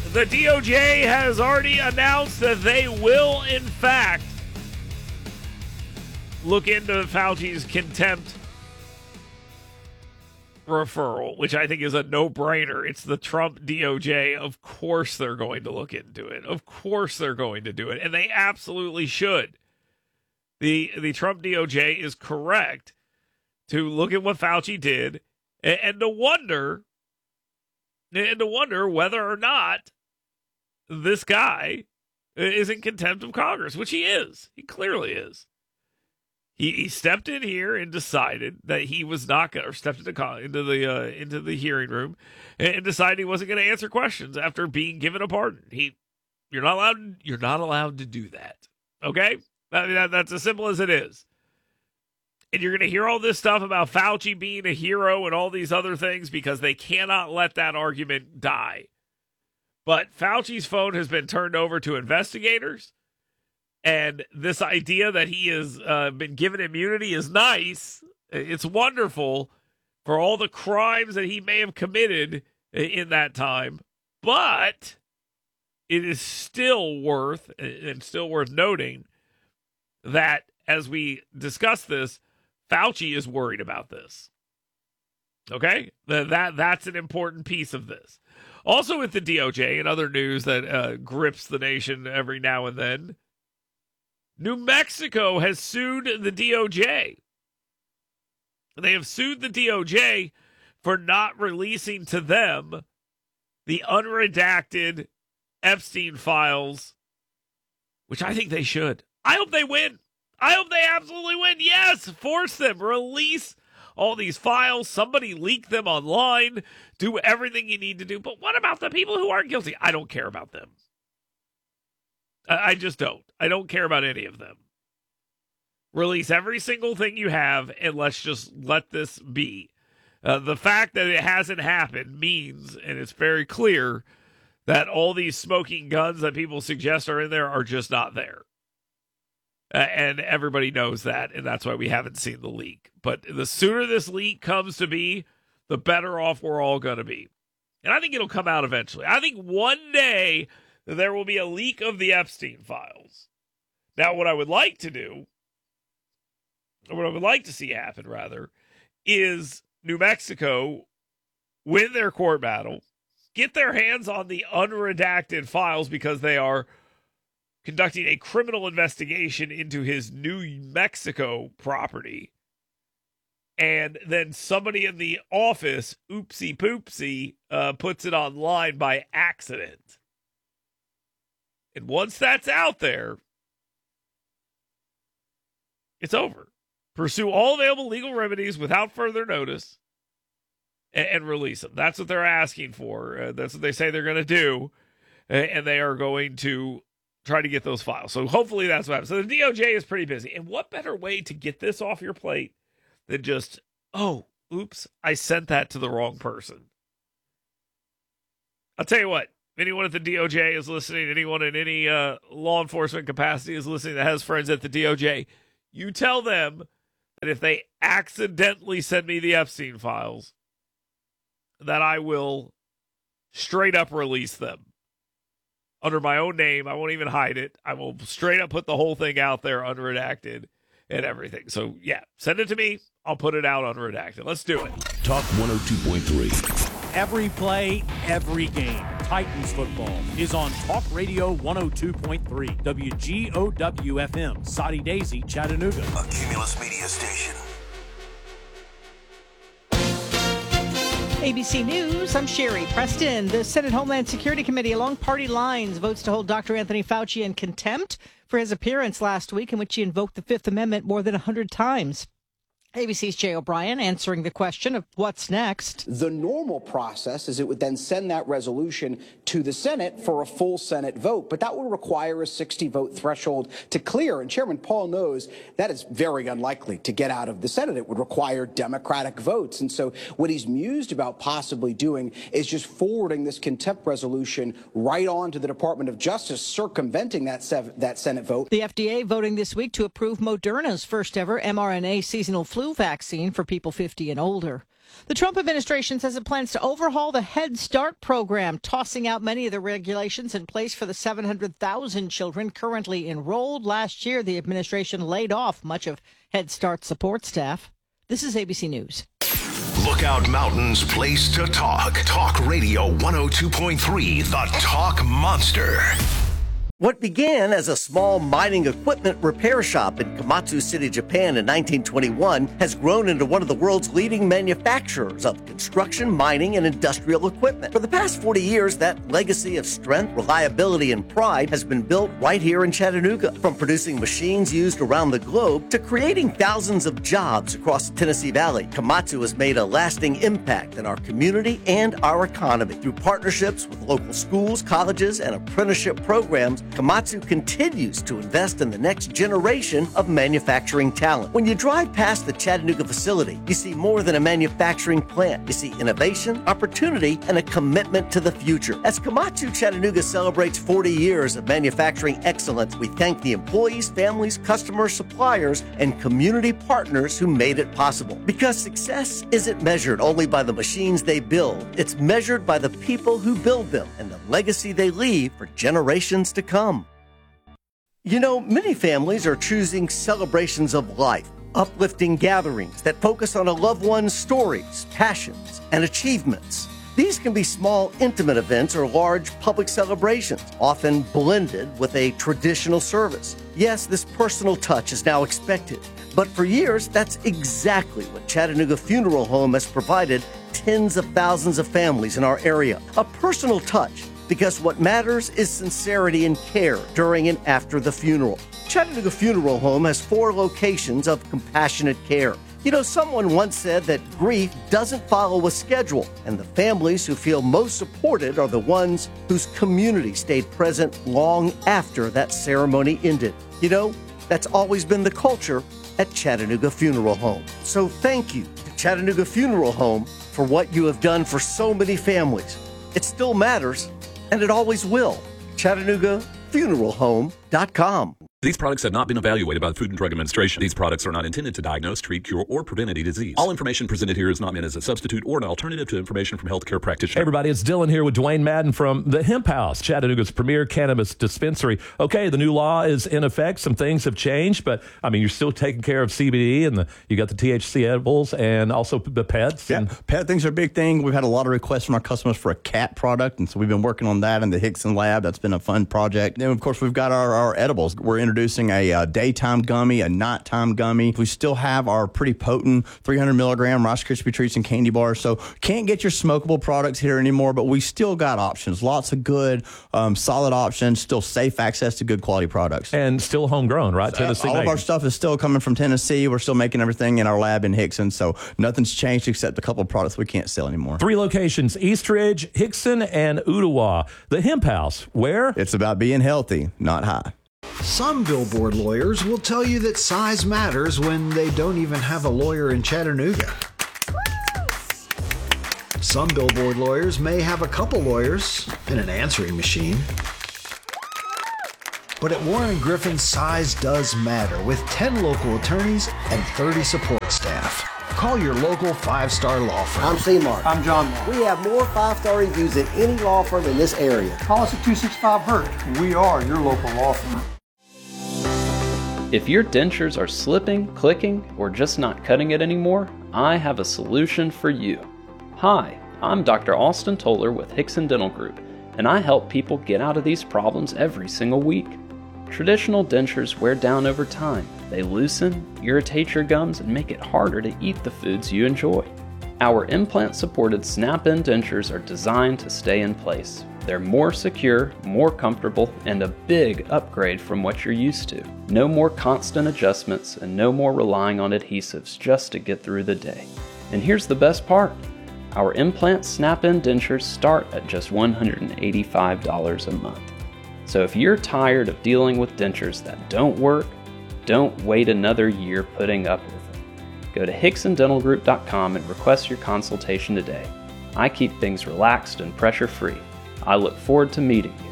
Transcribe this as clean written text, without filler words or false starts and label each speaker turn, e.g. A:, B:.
A: The DOJ has already announced that they will, in fact, look into Fauci's contempt referral, which I think is a no-brainer. It's the Trump DOJ. Of course they're going to look into it. Of course they're going to do it, and they absolutely should. The Trump DOJ is correct to look at what Fauci did and to wonder whether or not this guy is in contempt of Congress, which he is. He clearly is. He stepped in here and decided that he was not going to, or stepped into the hearing room and decided he wasn't going to answer questions after being given a pardon. You're not allowed to do that. Okay? That's as simple as it is. And you're going to hear all this stuff about Fauci being a hero and all these other things because they cannot let that argument die. But Fauci's phone has been turned over to investigators. And this idea that he has been given immunity is nice. It's wonderful for all the crimes that he may have committed in that time. But it is still worth noting that as we discuss this, Fauci is worried about this. Okay? That's an important piece of this. Also with the DOJ and other news that grips the nation every now and then, New Mexico has sued the DOJ. They have sued the DOJ for not releasing to them the unredacted Epstein files, which I think they should. I hope they win. I hope they absolutely win. Yes, force them. Release all these files. Somebody leak them online. Do everything you need to do. But what about the people who aren't guilty? I don't care about them. I just don't. I don't care about any of them. Release every single thing you have, and let's just let this be. The fact that it hasn't happened means, and it's very clear, that all these smoking guns that people suggest are in there are just not there. And everybody knows that, and that's why we haven't seen the leak. But the sooner this leak comes to be, the better off we're all going to be. And I think it'll come out eventually. I think one day there will be a leak of the Epstein files. Now, what I would like to do, or what I would like to see happen, rather, is New Mexico win their court battle, get their hands on the unredacted files because they are conducting a criminal investigation into his New Mexico property, and then somebody in the office, oopsie poopsie, puts it online by accident. And once that's out there, it's over. Pursue all available legal remedies without further notice and release them. That's what they're asking for. That's what they say they're going to do. And they are going to try to get those files. So hopefully that's what happens. So the DOJ is pretty busy. And what better way to get this off your plate than just, oh, oops, I sent that to the wrong person. I'll tell you what. Anyone at the DOJ is listening, anyone in any law enforcement capacity is listening that has friends at the DOJ, you tell them that if they accidentally send me the Epstein files, that I will straight up release them under my own name. I won't even hide it. I will straight up put the whole thing out there unredacted and everything. So, yeah, send it to me. I'll put it out unredacted. Let's do it.
B: Talk 102.3.
C: Every play, every game. Titans football is on Talk Radio 102.3 WGOW-FM, Soddy Daisy, Chattanooga.
B: A Cumulus Media Station.
D: ABC News, I'm Sherry Preston. The Senate Homeland Security Committee, along party lines, votes to hold Dr. Anthony Fauci in contempt for his appearance last week in which he invoked the Fifth Amendment more than 100 times. ABC's Jay O'Brien answering the question of what's next.
E: The normal process is it would then send that resolution to the Senate for a full Senate vote, but that would require a 60-vote threshold to clear. And Chairman Paul knows that is very unlikely to get out of the Senate. It would require Democratic votes. And so what he's mused about possibly doing is just forwarding this contempt resolution right on to the Department of Justice, circumventing that Senate vote.
D: The FDA voting this week to approve Moderna's first ever mRNA seasonal flu vaccine for people 50 and older. The Trump administration says it plans to overhaul the Head Start program, tossing out many of the regulations in place for the 700,000 children currently enrolled. Last year, the administration laid off much of Head Start support staff. This is ABC News.
B: Lookout Mountain's place to talk. Talk Radio 102.3, the Talk Monster.
F: What began as a small mining equipment repair shop in Komatsu City, Japan in 1921 has grown into one of the world's leading manufacturers of construction, mining, and industrial equipment. For the past 40 years, that legacy of strength, reliability, and pride has been built right here in Chattanooga. From producing machines used around the globe to creating thousands of jobs across the Tennessee Valley, Komatsu has made a lasting impact in our community and our economy. Through partnerships with local schools, colleges, and apprenticeship programs, Komatsu continues to invest in the next generation of manufacturing talent. When you drive past the Chattanooga facility, you see more than a manufacturing plant. You see innovation, opportunity, and a commitment to the future. As Komatsu Chattanooga celebrates 40 years of manufacturing excellence, we thank the employees, families, customers, suppliers, and community partners who made it possible. Because success isn't measured only by the machines they build, it's measured by the people who build them and the legacy they leave for generations to come. You know, many families are choosing celebrations of life, uplifting gatherings that focus on a loved one's stories, passions, and achievements. These can be small, intimate events or large public celebrations, often blended with a traditional service. Yes, this personal touch is now expected, but for years, that's exactly what Chattanooga Funeral Home has provided tens of thousands of families in our area. A personal touch, because what matters is sincerity and care during and after the funeral. Chattanooga Funeral Home has 4 locations of compassionate care. You know, someone once said that grief doesn't follow a schedule, and the families who feel most supported are the ones whose community stayed present long after that ceremony ended. You know, that's always been the culture at Chattanooga Funeral Home. So thank you to Chattanooga Funeral Home for what you have done for so many families. It still matters, and it always will. ChattanoogaFuneralHome.com.
G: These products have not been evaluated by the Food and Drug Administration. These products are not intended to diagnose, treat, cure, or prevent any disease. All information presented here is not meant as a substitute or an alternative to information from healthcare practitioners.
H: Hey everybody, it's Dylan here with Dwayne Madden from the Hemp House, Chattanooga's premier cannabis dispensary. Okay, the new law is in effect. Some things have changed, but I mean, you're still taking care of CBD and you got the THC edibles and also the pets.
I: Yeah, pet things are a big thing. We've had a lot of requests from our customers for a cat product, and so we've been working on that in the Hickson lab. That's been a fun project. Then, of course, we've got our edibles. We're introducing a daytime gummy, a nighttime gummy. We still have our pretty potent 300 milligram Rice Krispie treats and candy bars. So can't get your smokable products here anymore, but we still got options. Lots of good, solid options, still safe access to good quality products.
H: And still homegrown, right? Tennessee
I: all
H: made.
I: of our stuff is still coming from Tennessee. We're still making everything in our lab in Hickson. So nothing's changed except a couple of products we can't sell anymore.
H: 3 locations, Eastridge, Hickson, and Ottawa. The Hemp House, where?
I: It's about being healthy, not high.
J: Some billboard lawyers will tell you that size matters when they don't even have a lawyer in Chattanooga. Some billboard lawyers may have a couple lawyers and an answering machine. But at Warren Griffin, size does matter with 10 local attorneys and 30 support staff. Call your local 5-star law firm.
K: I'm C-Mark.
L: I'm John.
K: We have more 5-star reviews than any law firm in this area.
L: Call us at 265-HURT. We are your local law firm.
M: If your dentures are slipping, clicking, or just not cutting it anymore, I have a solution for you. Hi, I'm Dr. Austin Toller with Hickson Dental Group, and I help people get out of these problems every single week. Traditional dentures wear down over time. They loosen, irritate your gums, and make it harder to eat the foods you enjoy. Our implant-supported snap-in dentures are designed to stay in place. They're more secure, more comfortable, and a big upgrade from what you're used to. No more constant adjustments and no more relying on adhesives just to get through the day. And here's the best part. Our implant snap-in dentures start at just $185 a month. So if you're tired of dealing with dentures that don't work, don't wait another year putting up with them. Go to HicksonDentalGroup.com and request your consultation today. I keep things relaxed and pressure-free. I look forward to meeting you.